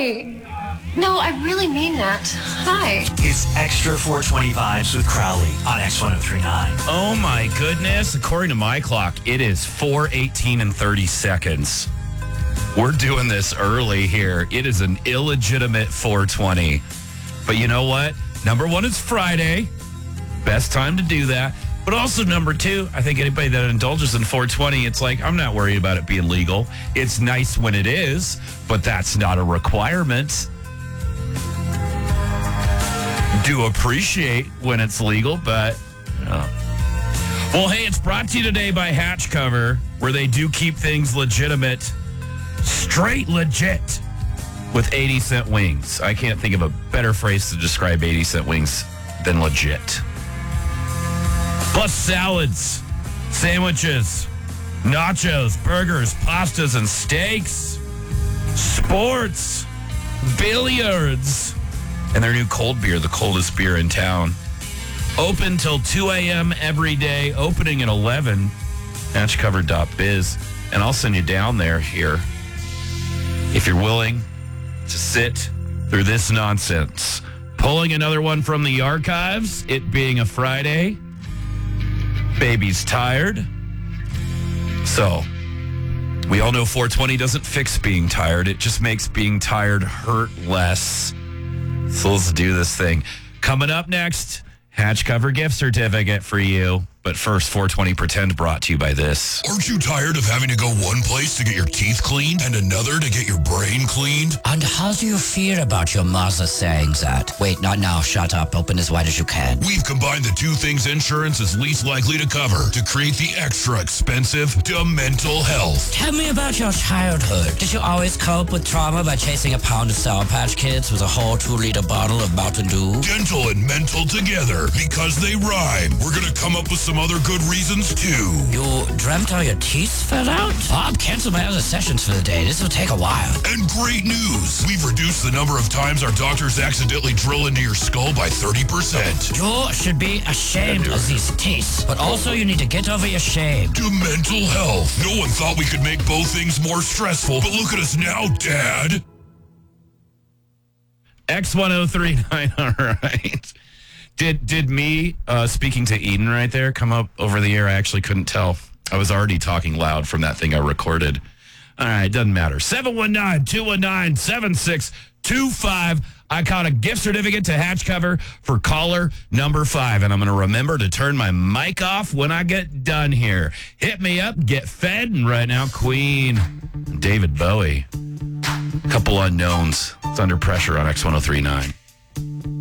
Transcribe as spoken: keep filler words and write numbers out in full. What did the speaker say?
Hi. No, I really mean that. Hi. It's Extra four twenty Vibes with Crowley on X ten thirty-nine. Oh my goodness. According to my clock, it is four eighteen and thirty seconds. We're doing this early here. It is an illegitimate four twenty. But you know what? Number one, it's Friday. Best time to do that. But also number two, I think anybody that indulges in four twenty, it's like, I'm not worried about it being legal. It's nice when it is, but that's not a requirement. Do appreciate when it's legal, but you know. Well, hey, it's brought to you today by Hatch Cover, where they do keep things legitimate, straight legit, with eighty cent wings. I can't think of a better phrase to describe eighty cent wings than legit. Plus salads, sandwiches, nachos, burgers, pastas, and steaks, sports, billiards, and their new cold beer, the coldest beer in town. Open till two a.m. every day, opening at eleven, hatch cover dot biz. And I'll send you down there here if you're willing to sit through this nonsense. Pulling another one from the archives, it being a Friday. Baby's tired. So, we all know four twenty doesn't fix being tired. It just makes being tired hurt less. So let's do this thing. Coming up next, Hatch Cover gift certificate for you. But first, four twenty Pretend brought to you by this. Aren't you tired of having to go one place to get your teeth cleaned and another to get your brain cleaned? And how do you feel about your mother saying that? Wait, not now. Shut up. Open as wide as you can. We've combined the two things insurance is least likely to cover to create the extra expensive Demental Health. Tell me about your childhood. Did you always cope with trauma by chasing a pound of Sour Patch Kids with a whole two-liter bottle of Mountain Dew? Dental and mental together because they rhyme. We're going to come up with some other good reasons, too. You dreamt all your teeth fell out? Bob, cancel my other sessions for the day. This will take a while. And great news. We've reduced the number of times our doctors accidentally drill into your skull by thirty percent. You should be ashamed of these teeth. But also you need to get over your shame. Demental Health. No one thought we could make both things more stressful, but look at us now, Dad. X ten thirty-nine, all right. Did did me uh, speaking to Eden right there come up over the air? I actually couldn't tell. I was already talking loud from that thing I recorded. All right, doesn't matter. seven one nine, two one nine, seven six two five. I caught a gift certificate to Hatch Cover for caller number five, and I'm going to remember to turn my mic off when I get done here. Hit me up, get fed, and right now, Queen, David Bowie. Couple unknowns. It's Under Pressure on X ten thirty-nine.